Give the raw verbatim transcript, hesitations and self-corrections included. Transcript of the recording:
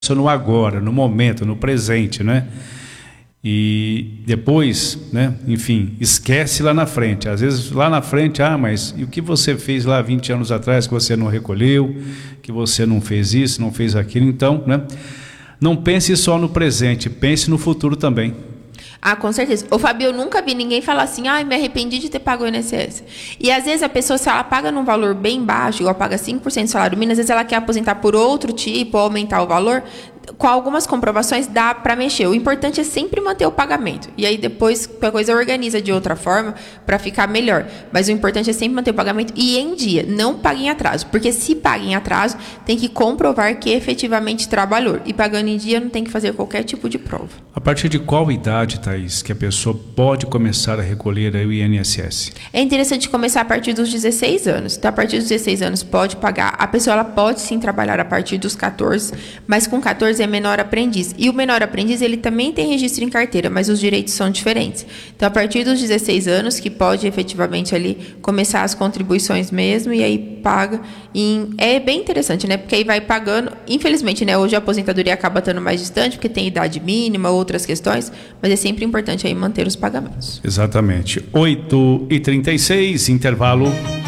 no agora, no momento, no presente, né? E depois, né, enfim, esquece lá na frente. Às vezes lá na frente, ah, mas e o que você fez lá vinte anos atrás que você não recolheu, que você não fez isso, não fez aquilo? Então, né, não pense só no presente, pense no futuro também. Ah, com certeza. Ô, Fabio, eu nunca vi ninguém falar assim, ai, me arrependi de ter pago o I N S S. E às vezes a pessoa, se ela paga num valor bem baixo, igual paga cinco por cento do salário mínimo, às vezes ela quer aposentar por outro tipo, ou aumentar o valor. Com algumas comprovações dá para mexer. O importante é sempre manter o pagamento. E aí depois a coisa organiza de outra forma para ficar melhor. Mas o importante é sempre manter o pagamento e em dia. Não pague em atraso. Porque se paga em atraso, tem que comprovar que efetivamente trabalhou. E pagando em dia não tem que fazer qualquer tipo de prova. A partir de qual idade, Thaís, que a pessoa pode começar a recolher o I N S S? É interessante começar a partir dos dezesseis anos. Então, a partir dos dezesseis anos pode pagar. A pessoa ela pode sim trabalhar a partir dos catorze, mas com catorze é menor aprendiz. E o menor aprendiz, ele também tem registro em carteira, mas os direitos são diferentes. Então, a partir dos dezesseis anos, que pode efetivamente ali começar as contribuições mesmo, e aí paga. Em... É bem interessante, né? Porque aí vai pagando. Infelizmente, né? Hoje a aposentadoria acaba estando mais distante, porque tem idade mínima, outras questões, mas é sempre importante aí manter os pagamentos. Exatamente. oito e trinta e seis, intervalo.